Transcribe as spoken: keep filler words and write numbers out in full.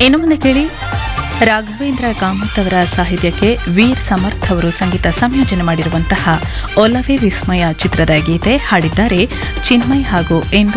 ಇನ್ನು ಮುಂದೆ ಕೇಳಿ ರಾಘವೇಂದ್ರ ಕಾಮತ್ ಅವರ ಸಾಹಿತ್ಯಕ್ಕೆ ವೀರ್ ಸಮರ್ಥ್ ಅವರು ಸಂಗೀತ ಸಂಯೋಜನೆ ಮಾಡಿರುವಂತಹ ಒಲವೇ ವಿಸ್ಮಯ ಚಿತ್ರದ ಗೀತೆ ಹಾಡಿದ್ದಾರೆ ಚಿನ್ಮಯ್ ಹಾಗೂ ಇಂದು